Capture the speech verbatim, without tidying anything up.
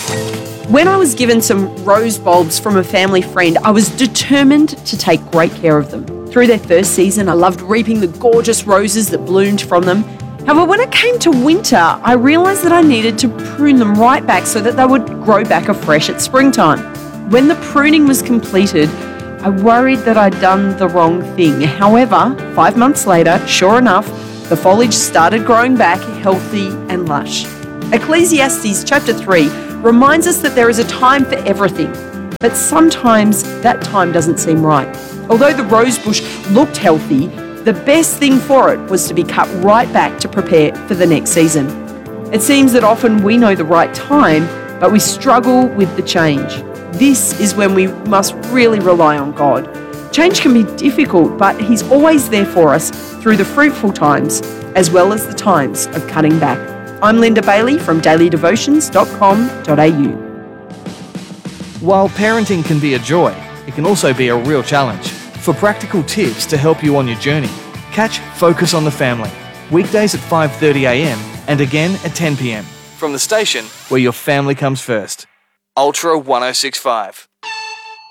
When I was given some rose bulbs from a family friend, I was determined to take great care of them. Through their first season, I loved reaping the gorgeous roses that bloomed from them. However, when it came to winter, I realised that I needed to prune them right back so that they would grow back afresh at springtime. When the pruning was completed, I worried that I'd done the wrong thing. However, five months later, sure enough, the foliage started growing back healthy and lush. Ecclesiastes chapter three reminds us that there is a time for everything, but sometimes that time doesn't seem right. Although the rose bush looked healthy, the best thing for it was to be cut right back to prepare for the next season. It seems that often we know the right time, but we struggle with the change. This is when we must really rely on God. Change can be difficult, but He's always there for us through the fruitful times as well as the times of cutting back. I'm Linda Bailey from daily devotions dot com dot a u. While parenting can be a joy, it can also be a real challenge. For practical tips to help you on your journey, catch Focus on the Family, weekdays at five thirty a m and again at ten p m from the station where your family comes first. Ultra one oh six point five.